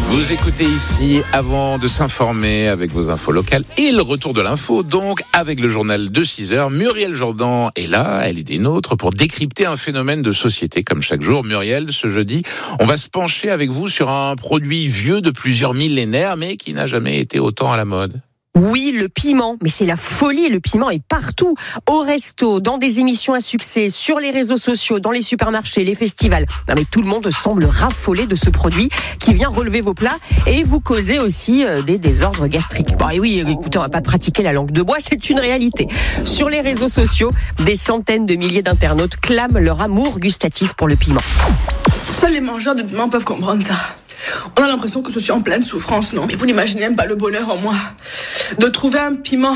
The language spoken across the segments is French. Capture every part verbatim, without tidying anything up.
Vous écoutez ici avant de s'informer avec vos infos locales et le retour de l'info, donc avec le journal de six heures. Muriel Jourdan est là, elle est des nôtres pour décrypter un phénomène de société comme chaque jour. Muriel, ce jeudi, on va se pencher avec vous sur un produit vieux de plusieurs millénaires mais qui n'a jamais été autant à la mode. Oui, le piment, mais c'est la folie, le piment est partout, au resto, dans des émissions à succès, sur les réseaux sociaux, dans les supermarchés, les festivals. Non mais tout le monde semble raffoler de ce produit qui vient relever vos plats et vous causer aussi des désordres gastriques. Bon et oui, écoutez, on va pas pratiquer la langue de bois, c'est une réalité. Sur les réseaux sociaux, des centaines de milliers d'internautes clament leur amour gustatif pour le piment. Seuls les mangeurs de piment peuvent comprendre ça. On a l'impression que je suis en pleine souffrance, non? Mais vous n'imaginez même pas le bonheur en moi de trouver un piment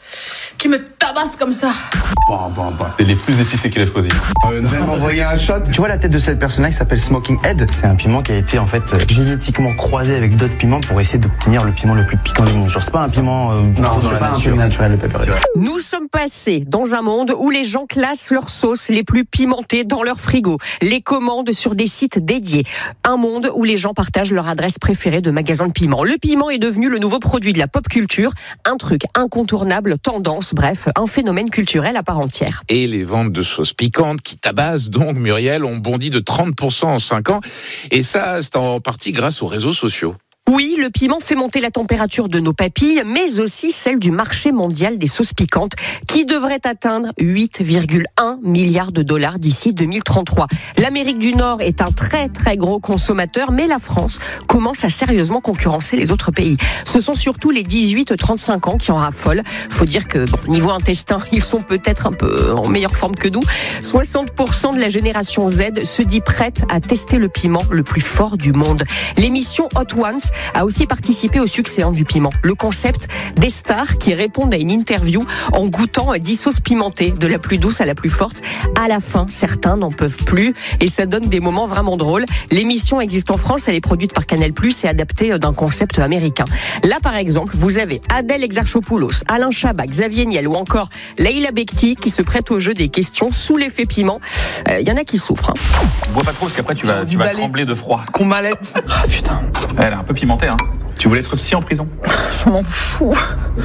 qui me tabasse comme ça. Bon, bon, bon, c'est les plus épicés qu'il a choisi. Euh, non, non, envoyer un shot. Tu vois la tête de cette personne-là qui s'appelle Smoking Head. C'est un piment qui a été en fait génétiquement croisé avec d'autres piments pour essayer d'obtenir le piment le plus piquant du monde. Genre c'est pas un piment euh, non, c'est pas un piment naturel le pepper. Nous sommes passés dans un monde où les gens classent leurs sauces les plus pimentées dans leur frigo, les commandent sur des sites dédiés. Un monde où les gens partagent leur adresse préférée de magasins de piment. Le piment est devenu le nouveau produit de la pop culture, un truc incontournable, tendance, bref, un phénomène culturel à part entière. Et les ventes de sauces piquantes qui tabassent donc, Muriel, ont bondi de trente pour cent en cinq ans. Et ça, c'est en partie grâce aux réseaux sociaux. Oui, le piment fait monter la température de nos papilles, mais aussi celle du marché mondial des sauces piquantes, qui devrait atteindre huit virgule un milliards de dollars d'ici deux mille trente-trois. L'Amérique du Nord est un très très gros consommateur, mais la France commence à sérieusement concurrencer les autres pays. Ce sont surtout les dix-huit à trente-cinq ans qui en raffolent. Faut dire que, bon, niveau intestin, ils sont peut-être un peu en meilleure forme que nous. soixante pour cent de la génération Z se dit prête à tester le piment le plus fort du monde. L'émission Hot Ones a aussi participé au succès du piment. Le concept des stars qui répondent à une interview en goûtant dix sauces pimentées, de la plus douce à la plus forte. À la fin, certains n'en peuvent plus et ça donne des moments vraiment drôles. L'émission existe en France, elle est produite par Canal plus, et adaptée d'un concept américain. Là, par exemple, vous avez Adèle Exarchopoulos, Alain Chabat, Xavier Niel ou encore Leïla Bekti qui se prêtent au jeu des questions sous l'effet piment. Il euh, y en a qui souffrent. Hein. Bois pas trop parce qu'après tu vas, tu vas trembler de froid. Qu'on m'allait. Ah putain. Elle est un peu pimentée, hein. Tu voulais être psy en prison? Je m'en fous.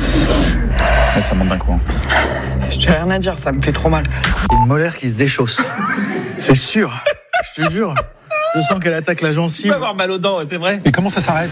Ouais, ça monte d'un coup. Hein. J'ai rien à dire, ça me fait trop mal. Une molaire qui se déchausse. C'est sûr. Je te jure. Je sens qu'elle attaque la gencive. Tu vas avoir mal aux dents, c'est vrai. Mais comment ça s'arrête?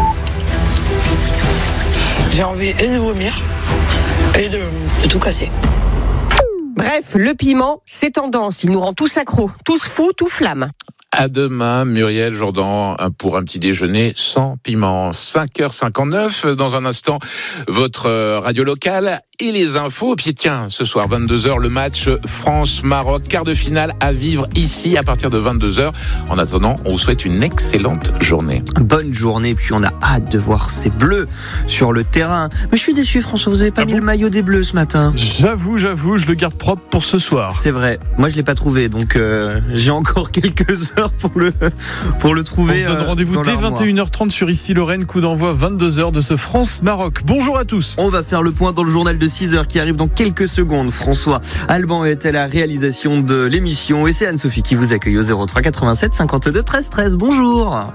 J'ai envie et de vomir et de, de tout casser. Bref, le piment, c'est tendance. Il nous rend tous accros, tous fous, tout flamme. À demain, Muriel Jourdan, pour un petit déjeuner sans piment. cinq heures cinquante-neuf, dans un instant, votre radio locale et les infos. Puis tiens, ce soir, vingt-deux heures, le match France-Maroc, quart de finale à vivre ici à partir de vingt-deux heures. En attendant, on vous souhaite une excellente journée. Bonne journée, puis on a hâte de voir ces Bleus sur le terrain. Mais je suis déçu, François, vous n'avez pas ah mis bon le maillot des Bleus ce matin. J'avoue, j'avoue, je le garde propre pour ce soir. C'est vrai, moi je l'ai pas trouvé, donc euh, j'ai encore quelques heures pour le, pour le trouver. On se donne rendez-vous euh, dès vingt et une heures trente sur Ici Lorraine, coup d'envoi vingt-deux heures de ce France-Maroc. Bonjour à tous. On va faire le point dans le journal de six heures qui arrive dans quelques secondes. François Alban est à la réalisation de l'émission et c'est Anne-Sophie qui vous accueille au zéro trois quatre-vingt-sept cinquante-deux treize treize. Bonjour.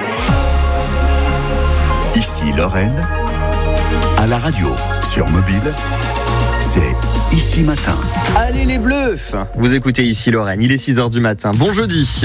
Ici Lorraine, à la radio, sur mobile, c'est Ici Matin. Allez les Bleus. Vous écoutez Ici Lorraine, il est six heures du matin. Bon jeudi.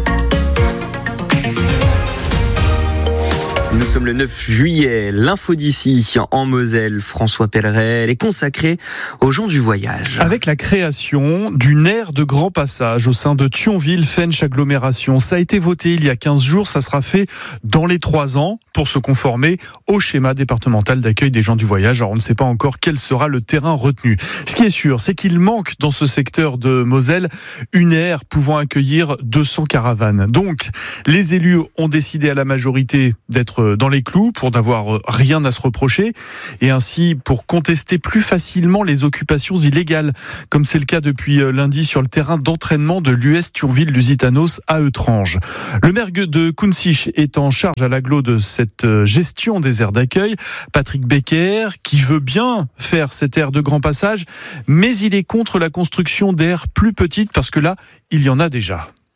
Nous sommes le neuf juillet, l'info d'ici en Moselle, François Pelleret est consacré aux gens du voyage. Avec la création d'une aire de grand passage au sein de Thionville, Fench Agglomération. Ça a été voté il y a quinze jours, ça sera fait dans les trois ans pour se conformer au schéma départemental d'accueil des gens du voyage. Alors on ne sait pas encore quel sera le terrain retenu. Ce qui est sûr, c'est qu'il manque dans ce secteur de Moselle une aire pouvant accueillir deux cents caravanes. Donc les élus ont décidé à la majorité d'être dans les clous pour n'avoir rien à se reprocher et ainsi pour contester plus facilement les occupations illégales, comme c'est le cas depuis lundi sur le terrain d'entraînement de l'U S Thionville-Lusitanos à Eutrange. Le maire de Kunzich est en charge à l'agglo de cette gestion des aires d'accueil, Patrick Becker, qui veut bien faire cette aire de grand passage, mais il est contre la construction d'aires plus petites parce que là, il y en a déjà.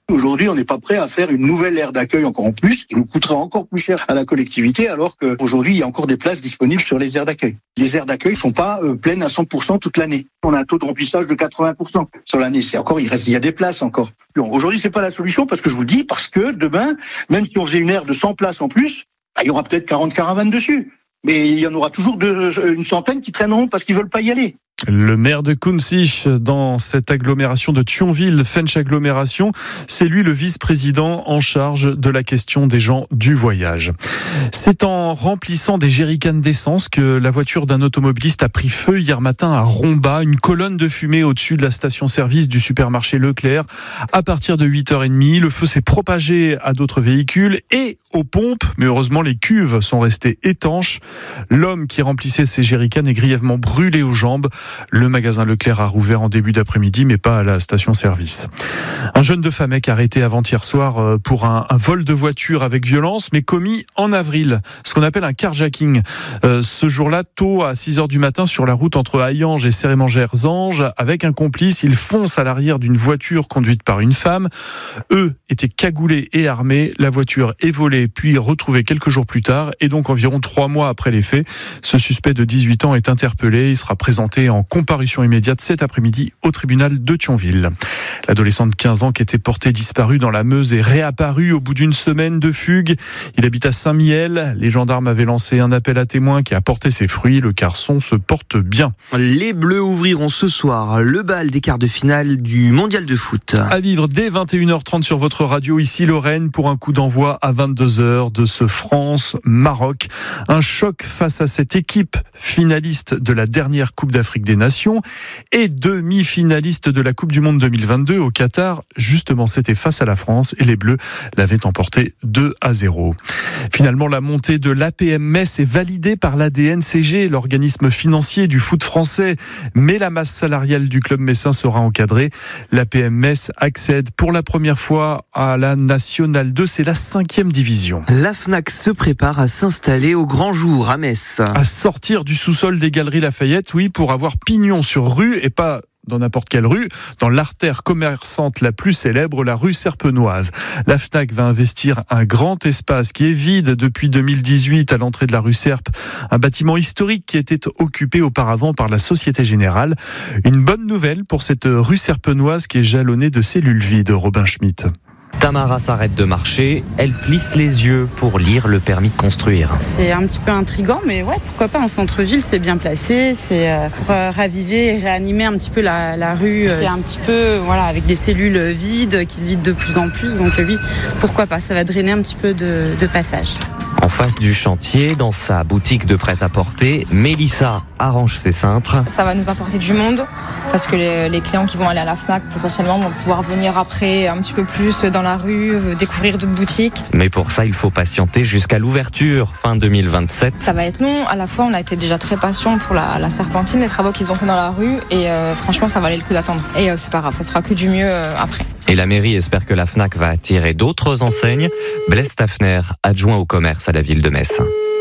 Aujourd'hui, on n'est pas prêt à faire une nouvelle aire d'accueil encore en plus, qui nous coûtera encore plus cher à la collectivité, alors qu'aujourd'hui, il y a encore des places disponibles sur les aires d'accueil. Les aires d'accueil ne sont pas euh, pleines à cent pour cent toute l'année. On a un taux de remplissage de quatre-vingts pour cent sur l'année. C'est encore, il reste, il y a des places encore. Bon, aujourd'hui, c'est pas la solution parce que je vous le dis, parce que demain, même si on faisait une aire de cent places en plus, bah, il y aura peut-être quarante caravanes dessus. Mais il y en aura toujours deux, une centaine qui traîneront parce qu'ils veulent pas y aller. Le maire de Kunzich, dans cette agglomération de Thionville, Fench Agglomération, c'est lui le vice-président en charge de la question des gens du voyage. C'est en remplissant des jerrycans d'essence que la voiture d'un automobiliste a pris feu hier matin à Romba. Une colonne de fumée au-dessus de la station-service du supermarché Leclerc. À partir de huit heures trente, le feu s'est propagé à d'autres véhicules et aux pompes. Mais heureusement, les cuves sont restées étanches. L'homme qui remplissait ses jerrycans est grièvement brûlé aux jambes. Le magasin Leclerc a rouvert en début d'après-midi, mais pas à la station-service. Un jeune de Famec arrêté avant-hier soir pour un, un vol de voiture avec violence, mais commis en avril, ce qu'on appelle un carjacking. Euh, ce jour-là, tôt à six heures du matin, sur la route entre Hayange et Cérémangères-Ange, avec un complice, il fonce à l'arrière d'une voiture conduite par une femme. Eux étaient cagoulés et armés. La voiture est volée, puis retrouvée quelques jours plus tard, et donc environ trois mois après les faits. Ce suspect de dix-huit ans est interpellé. Il sera présenté en comparution immédiate cet après-midi au tribunal de Thionville. L'adolescent de quinze ans qui était porté disparu dans la Meuse est réapparu au bout d'une semaine de fugue. Il habite à Saint-Mihiel. Les gendarmes avaient lancé un appel à témoins qui a porté ses fruits. Le garçon se porte bien. Les Bleus ouvriront ce soir le bal des quarts de finale du mondial de foot. À vivre dès vingt et une heures trente sur votre radio, ici Lorraine, pour un coup d'envoi à vingt-deux heures de ce France-Maroc. Un choc face à cette équipe finaliste de la dernière Coupe d'Afrique des Nations et demi-finaliste de la Coupe du Monde deux mille vingt-deux au Qatar. Justement, c'était face à la France et les Bleus l'avaient emporté deux à zéro. Finalement, la montée de l'A P M Metz est validée par l'A D N C G, l'organisme financier du foot français. Mais la masse salariale du club messin sera encadrée. L'A P M Metz accède pour la première fois à la Nationale deux, c'est la cinquième division. La Fnac se prépare à s'installer au grand jour à Metz. À sortir du sous-sol des Galeries Lafayette, oui, pour avoir pignon sur rue et pas dans n'importe quelle rue, dans l'artère commerçante la plus célèbre, la rue Serpenoise. La Fnac va investir un grand espace qui est vide depuis deux mille dix-huit à l'entrée de la rue Serpe, un bâtiment historique qui était occupé auparavant par la Société Générale. Une bonne nouvelle pour cette rue Serpenoise qui est jalonnée de cellules vides, Robin Schmitt. Tamara s'arrête de marcher, elle plisse les yeux pour lire le permis de construire. C'est un petit peu intriguant, mais ouais, pourquoi pas, en centre-ville, c'est bien placé, c'est pour raviver et réanimer un petit peu la, la rue, c'est un petit peu, voilà, avec des cellules vides qui se vident de plus en plus, donc oui, pourquoi pas, ça va drainer un petit peu de, de passage. En face du chantier, dans sa boutique de prêt-à-porter, Mélissa arrange ses cintres. Ça va nous apporter du monde, parce que les, les clients qui vont aller à la Fnac, potentiellement, vont pouvoir venir après un petit peu plus dans la rue, découvrir d'autres boutiques. Mais pour ça, il faut patienter jusqu'à l'ouverture, fin deux mille vingt-sept. Ça va être long. À la fois, on a été déjà très patient pour la, la serpentine, les travaux qu'ils ont fait dans la rue, et euh, franchement, ça valait le coup d'attendre. Et euh, c'est pas grave, ça sera que du mieux euh, après. Et la mairie espère que la Fnac va attirer d'autres enseignes. Blaise Taffner, adjoint au commerce à la ville de Metz.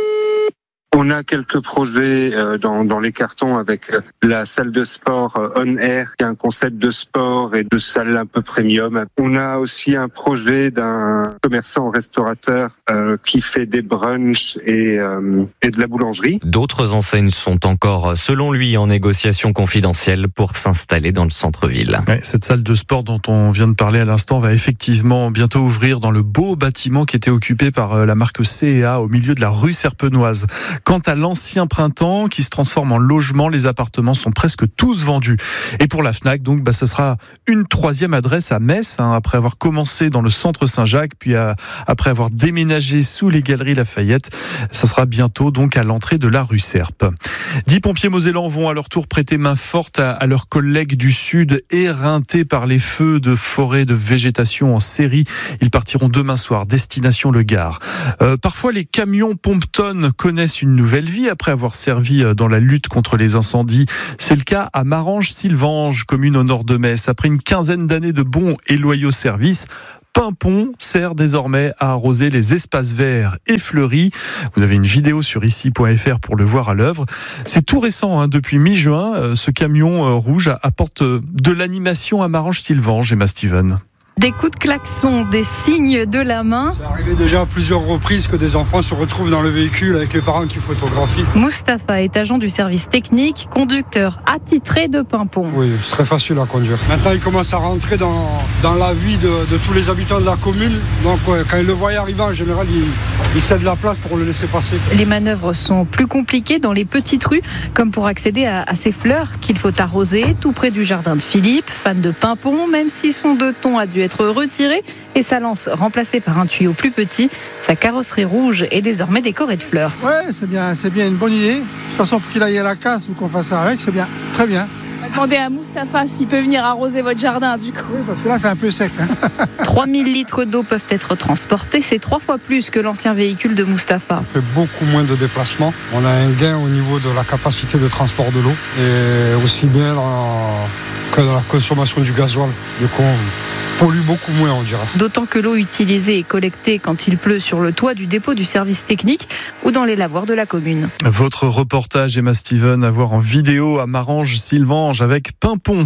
On a quelques projets euh, dans, dans les cartons avec euh, la salle de sport euh, On Air, qui est un concept de sport et de salle un peu premium. On a aussi un projet d'un commerçant restaurateur euh, qui fait des brunchs et, euh, et de la boulangerie. D'autres enseignes sont encore, selon lui, en négociation confidentielle pour s'installer dans le centre-ville. Ouais, cette salle de sport dont on vient de parler à l'instant va effectivement bientôt ouvrir dans le beau bâtiment qui était occupé par la marque C et A au milieu de la rue Serpenoise. Quant à l'ancien printemps qui se transforme en logement, les appartements sont presque tous vendus. Et pour la Fnac, donc, bah, ce sera une troisième adresse à Metz, hein, après avoir commencé dans le centre Saint-Jacques, puis à, après avoir déménagé sous les Galeries Lafayette. Ça sera bientôt donc à l'entrée de la rue Serpe. Dix pompiers mosellans vont à leur tour prêter main forte à, à leurs collègues du Sud, éreintés par les feux de forêt de végétation en série. Ils partiront demain soir, destination Le Gard. Euh, parfois, les camions pompe-tonnes connaissent une nouvelle vie après avoir servi dans la lutte contre les incendies. C'est le cas à Marange-Sylvange, commune au nord de Metz. Après une quinzaine d'années de bons et loyaux services, Pimpon sert désormais à arroser les espaces verts et fleuris. Vous avez une vidéo sur ici point f r pour le voir à l'œuvre. C'est tout récent, hein, depuis mi-juin, ce camion rouge apporte de l'animation à Marange-Sylvange. Emma Steven. Des coups de klaxon, des signes de la main. C'est arrivé déjà à plusieurs reprises que des enfants se retrouvent dans le véhicule avec les parents qui photographient. Mustapha est agent du service technique, conducteur attitré de Pimpon. Oui, c'est très facile à conduire. Maintenant, il commence à rentrer dans, dans la vie de, de tous les habitants de la commune. Donc, ouais, quand il le voit arriver, en général, il, il cède la place pour le laisser passer. Les manœuvres sont plus compliquées dans les petites rues, comme pour accéder à, à ces fleurs qu'il faut arroser, tout près du jardin de Philippe, fan de Pimpon, même si son deux tons a dû être retiré et sa lance remplacée par un tuyau plus petit. Sa carrosserie rouge est désormais décorée de fleurs. Ouais, c'est bien, c'est bien une bonne idée. De toute façon, pour qu'il aille à la casse ou qu'on fasse ça avec, c'est bien, très bien. On va demander à Mustapha s'il peut venir arroser votre jardin du coup. Oui, parce que là c'est un peu sec. Hein. trois mille litres d'eau peuvent être transportés, c'est trois fois plus que l'ancien véhicule de Mustapha. On fait beaucoup moins de déplacements. On a un gain au niveau de la capacité de transport de l'eau et aussi bien dans, que dans la consommation du gasoil. Du coup, on pollue beaucoup moins, on dirait. D'autant que l'eau utilisée est collectée quand il pleut sur le toit du dépôt du service technique ou dans les lavoirs de la commune. Votre reportage, Emma Steven, à voir en vidéo à Marange-Sylvange avec Pimpon.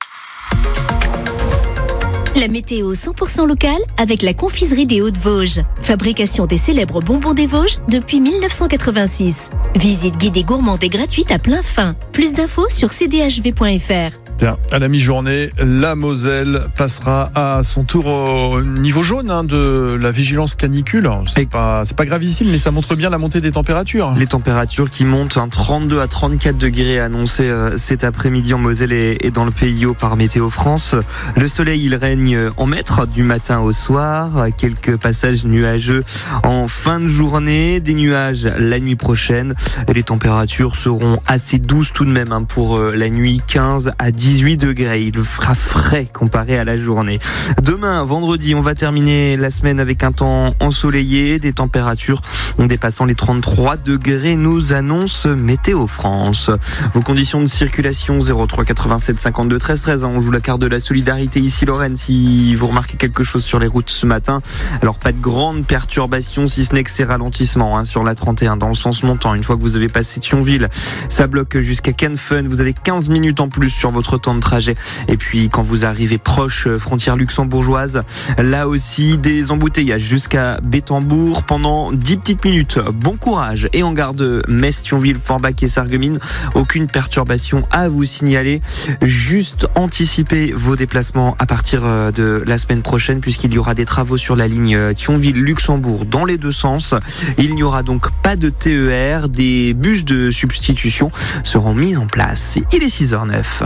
La météo cent pour cent locale avec la confiserie des Hauts-de-Vosges. Fabrication des célèbres bonbons des Vosges depuis mille neuf cent quatre-vingt-six. Visite guidée gourmande et gratuite à plein fin. Plus d'infos sur c d h v point f r. Bien, à la mi-journée, la Moselle passera à son tour au niveau jaune hein, de la vigilance canicule. C'est pas, c'est pas gravissime, mais ça montre bien la montée des températures. Les températures qui montent, hein, trente-deux à trente-quatre degrés annoncés euh, cet après-midi en Moselle et, et dans le Pays Haut par Météo France. Le soleil, il règne en maître du matin au soir. Quelques passages nuageux en fin de journée, des nuages la nuit prochaine. Et les températures seront assez douces tout de même hein, pour euh, la nuit, quinze à dix-huit degrés. Il fera frais comparé à la journée. Demain, vendredi, on va terminer la semaine avec un temps ensoleillé, des températures dépassant les trente-trois degrés, nous annonce Météo France. Vos conditions de circulation, zéro trois quatre-vingt-sept cinquante-deux treize treize. On joue la carte de la solidarité ici, Lorraine, si vous remarquez quelque chose sur les routes ce matin. Alors, pas de grande perturbation, si ce n'est que ces ralentissements hein, sur la trente et un dans le sens montant. Une fois que vous avez passé Thionville, ça bloque jusqu'à Canfun. Vous avez quinze minutes en plus sur votre temps de trajet. Et puis quand vous arrivez proche frontière luxembourgeoise, là aussi des embouteillages jusqu'à Bétambourg pendant dix petites minutes. Bon courage. Et en gare de Metz, Thionville, Forbach et Sarreguemines, aucune perturbation à vous signaler. Juste anticiper vos déplacements à partir de la semaine prochaine puisqu'il y aura des travaux sur la ligne Thionville-Luxembourg dans les deux sens. Il n'y aura donc pas de T E R. Des bus de substitution seront mis en place. Il est six heures zéro neuf.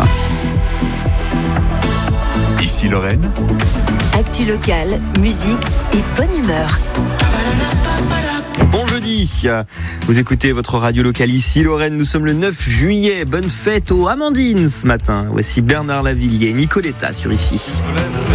Ici Lorraine. Actu locale, musique et bonne humeur. Bon jeudi, vous écoutez votre radio locale ici Lorraine, nous sommes le neuf juillet, bonne fête aux Amandines ce matin. Voici Bernard Lavillier et Nicoletta sur Ici.